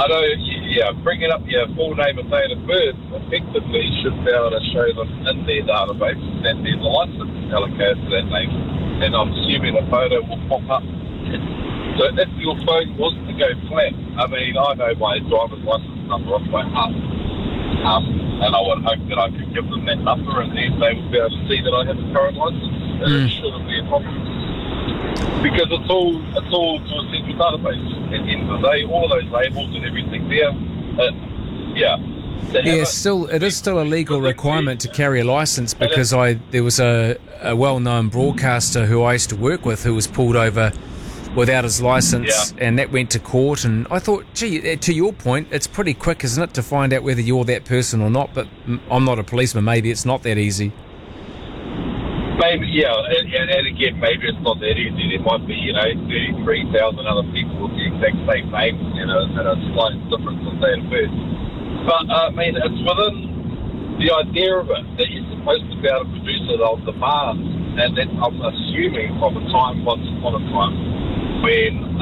I know, bringing up your full name and date of birth effectively should be able to show them in their database that there's a license allocated to that name, and I'm assuming a photo will pop up. So if your phone was to go flat, I mean, I know my driver's license number off by heart, and I would hope that I could give them that number, and then they would be able to see that I have a current license, and it shouldn't be a problem. Because it's all to a central database. At the end of the day, all of those labels and everything there, it is still a legal requirement to carry a license, because there was a well-known broadcaster who I used to work with who was pulled over without his license, and that went to court. And I thought, gee, to your point, it's pretty quick, isn't it, to find out whether you're that person or not? But I'm not a policeman. Maybe it's not that easy. Maybe, and again, maybe it's not that easy. There might be, 33,000 other people with the exact same name, and a slight difference in date of birth. But, I mean, it's within the idea of it that you're supposed to be able to produce it on demand, and then I'm assuming from a time, once upon a time, when,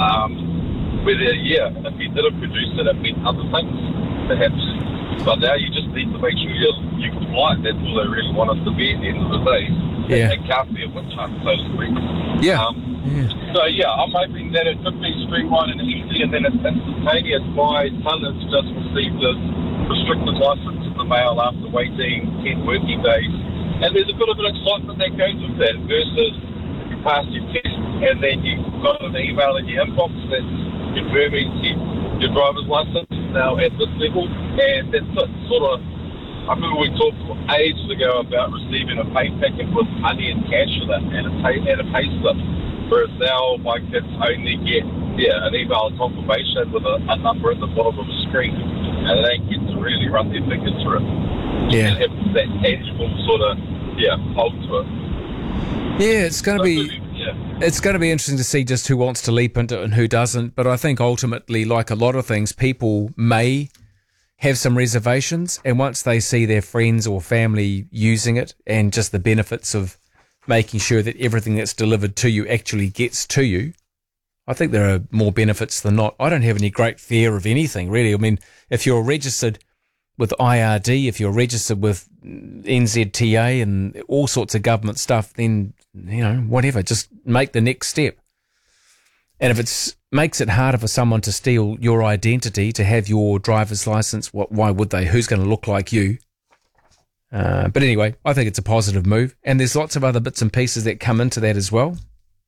if you didn't produce it, it meant other things, perhaps. But now you just need to make sure you comply. That's all they really want us to be at the end of the day. It can't be a witch hunt, so to speak. So, I'm hoping that it could be streamlined and easy, and then it's instantaneous. My son has just received a restricted license in the mail after waiting 10 working days. And there's a bit of an excitement that goes with that versus you pass your test and then you've got an email in your inbox that's confirming your driver's license now at this level. And it's sort of, I remember we talked ages ago about receiving a pay packet with money and cash in it and a pay slip. Whereas now my kids only get an email confirmation with a number at the bottom of the screen, and they get to really run their fingers through it. And have that tangible sort of hold to it. It's going to be it's going to be interesting to see just who wants to leap into it and who doesn't. But I think ultimately, like a lot of things, people may have some reservations, and once they see their friends or family using it and just the benefits of making sure that everything that's delivered to you actually gets to you, I think there are more benefits than not. I don't have any great fear of anything, really. I mean, if you're registered with IRD, if you're registered with NZTA and all sorts of government stuff, then, whatever, just make the next step. And if it makes it harder for someone to steal your identity, to have your driver's license, why would they? Who's going to look like you? But anyway, I think it's a positive move. And there's lots of other bits and pieces that come into that as well.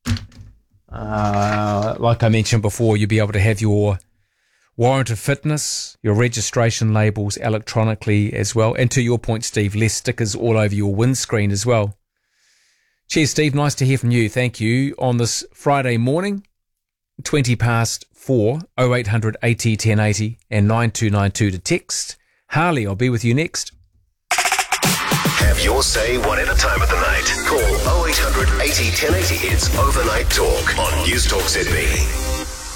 Like I mentioned before, you'll be able to have your warrant of fitness, your registration labels electronically as well. And to your point, Steve, less stickers all over your windscreen as well. Cheers, Steve. Nice to hear from you. Thank you. On this Friday morning, 4:20, 0800 80 1080 and 9292 to text. Harley, I'll be with you next. Have your say whatever time of the night. Call 0800 80 1080. It's Overnight Talk on News Talk ZB.